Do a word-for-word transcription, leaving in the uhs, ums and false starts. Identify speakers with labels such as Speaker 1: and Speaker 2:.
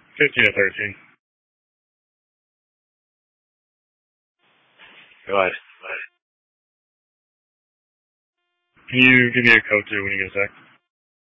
Speaker 1: fifteen to thirteen. Go ahead. Can you give me a code too when you get a sec?